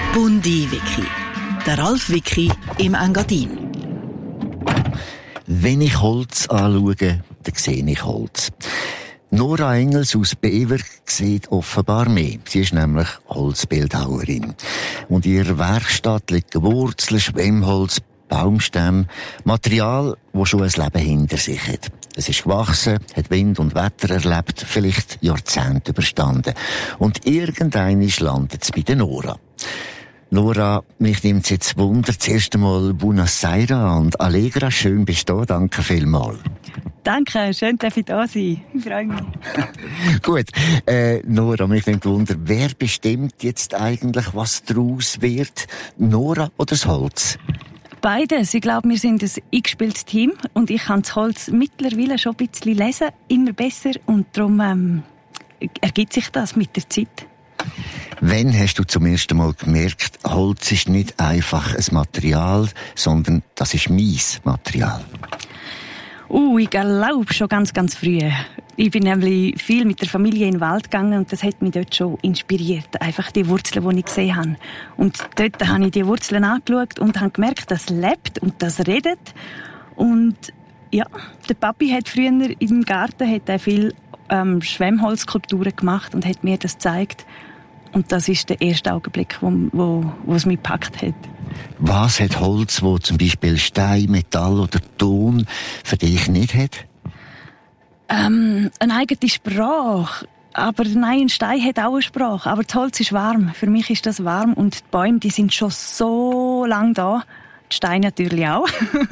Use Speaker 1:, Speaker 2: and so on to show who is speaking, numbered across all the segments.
Speaker 1: Bundi-Wiki. Der Ralf Wiki im Engadin.
Speaker 2: Wenn ich Holz anschaue, dann sehe ich Holz. Nora Engels aus Bever sieht offenbar mehr. Sie ist nämlich Holzbildhauerin. Und in ihrer Werkstatt liegen Wurzeln, Schwemmholz, Baumstämme, Material, das schon ein Leben hinter sich hat. Es ist gewachsen, hat Wind und Wetter erlebt, vielleicht Jahrzehnte überstanden. Und irgendwann landet es bei der Nora. Nora, mich nimmt es jetzt Wunder, zuerst einmal Buonasera und Allegra, schön bist du da, danke vielmals.
Speaker 3: Danke, schön, dass ich da sein. Ich freue mich.
Speaker 2: Gut, Nora, mich nimmt Wunder, wer bestimmt jetzt eigentlich, was daraus wird? Nora oder das Holz?
Speaker 3: Beides. Ich glaube, wir sind ein eingespieltes Team und ich kann das Holz mittlerweile schon ein bisschen lesen, immer besser und darum ergibt sich das mit der Zeit.
Speaker 2: Wann hast du zum ersten Mal gemerkt, Holz ist nicht einfach ein Material, sondern das ist mein Material?
Speaker 3: Ich glaube schon ganz, ganz früh. Ich bin nämlich viel mit der Familie in den Wald gegangen und das hat mich dort schon inspiriert. Einfach die Wurzeln, die ich gesehen habe. Und dort habe ich die Wurzeln angeschaut und habe gemerkt, das lebt und das redet. Und ja, der Papi hat früher im Garten viel Schwemmholzskulpturen gemacht und hat mir das gezeigt. Und das ist der erste Augenblick, wo es mich gepackt hat.
Speaker 2: Was hat Holz, wo zum Beispiel Stein, Metall oder Ton für dich nicht hat?
Speaker 3: Eine eigene Sprache. Aber nein, ein Stein hat auch eine Sprache. Aber das Holz ist warm. Für mich ist das warm. Und die Bäume, die sind schon so lange da. Die Steine natürlich auch.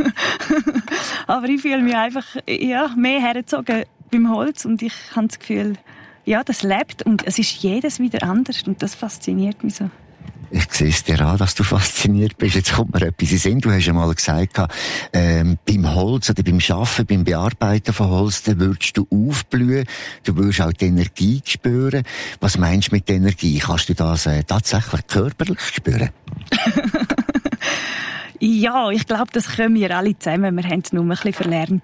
Speaker 3: Aber ich fühle mich einfach mehr hergezogen beim Holz. Und ich habe das Gefühl, ja, das lebt und es ist jedes wieder anders und das fasziniert mich so.
Speaker 2: Ich sehe es dir an, dass du fasziniert bist. Jetzt kommt mir etwas in den Sinn. Du hast ja mal gesagt, beim Holz oder beim Schaffen, beim Bearbeiten von Holz, dann würdest du aufblühen. Du würdest auch die Energie spüren. Was meinst du mit Energie? Kannst du das tatsächlich körperlich spüren?
Speaker 3: Ja, ich glaube, das können wir alle zusammen. Wir haben es nur ein bisschen verlernt.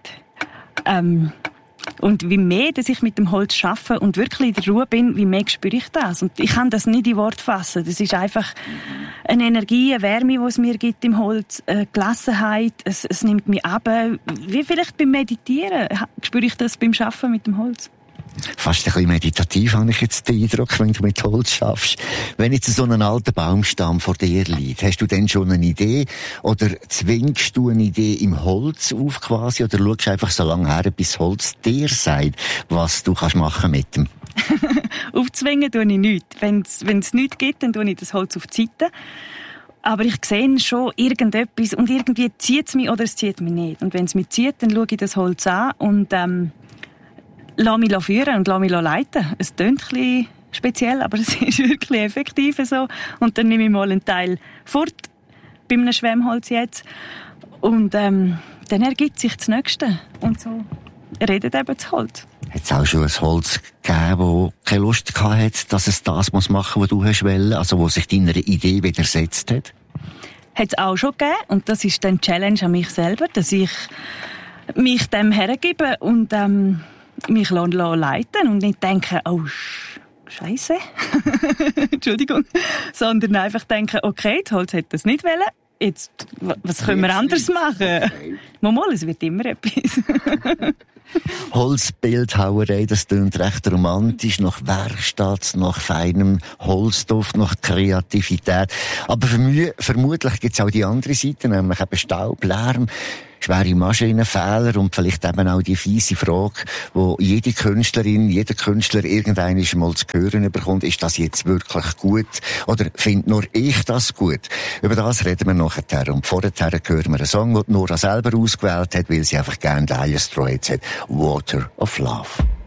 Speaker 3: Und wie mehr, dass ich mit dem Holz arbeite und wirklich in der Ruhe bin, wie mehr spüre ich das. Und ich kann das nicht in Worte fassen. Das ist einfach eine Energie, eine Wärme, die es mir gibt im Holz, eine Gelassenheit. Es nimmt mich ab. Wie vielleicht beim Meditieren spüre ich das beim Arbeiten mit dem Holz.
Speaker 2: Fast ein bisschen meditativ, habe ich jetzt den Eindruck, wenn du mit Holz schaffst. Wenn jetzt so ein alter Baumstamm vor dir liegt, hast du denn schon eine Idee? Oder zwingst du eine Idee im Holz auf quasi? Oder schaust du einfach so lange her, bis Holz dir sagt, was du kannst machen mit dem?
Speaker 3: Aufzwingen tue ich nichts. Wenn es nichts gibt, dann tue ich das Holz auf die Seite. Aber ich sehe schon irgendetwas und irgendwie zieht es mich oder es zieht mich nicht. Und wenn es mich zieht, dann schaue ich das Holz an und lass mich führen und lass mich leiten. Es klingt ein bisschen speziell, aber es ist wirklich effektiv so. Und dann nehme ich mal einen Teil fort, bei einem Schwemmholz jetzt. Und dann ergibt sich das Nächste. Und so redet eben das Holz.
Speaker 2: Hat es auch schon ein Holz gegeben, das keine Lust hatte, dass es das machen muss, was du wolltest, also wo sich deiner Idee widersetzt hat?
Speaker 3: Hat es auch schon gegeben. Und das ist dann die Challenge an mich selber, dass ich mich dem hergebe und mich leiten und nicht denken, oh, Scheiße. Entschuldigung. Sondern einfach denken, okay, das Holz hätte das nicht wollen. Jetzt, was können wir anders machen? Mal, es wird immer etwas.
Speaker 2: Holzbildhauerei, das klingt recht romantisch, nach Werkstatt, nach feinem Holzduft, nach Kreativität. Aber vermutlich gibt es auch die andere Seite, nämlich eben Staub, Lärm, schwere Maschinenfehler und vielleicht eben auch die fiese Frage, wo jede Künstlerin, jeder Künstler irgendwann mal zu hören bekommt, ist das jetzt wirklich gut oder finde nur ich das gut? Über das reden wir nachher. Und vorher hören wir einen Song, den Nora selber ausgewählt hat, weil sie einfach gerne Dire Straits hat. Water of Love.